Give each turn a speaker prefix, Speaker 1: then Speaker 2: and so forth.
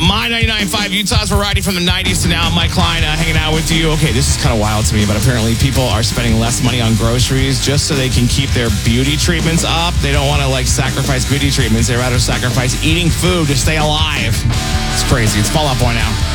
Speaker 1: My 99.5 Utah's variety from the 90s to now. Mike Klein hanging out with you. Okay, this is kind of wild to me, but apparently people are spending less money on groceries just so they can keep their beauty treatments up. They don't want to sacrifice beauty treatments. They rather sacrifice eating food to stay alive. It's crazy. It's Fall Out Boy now.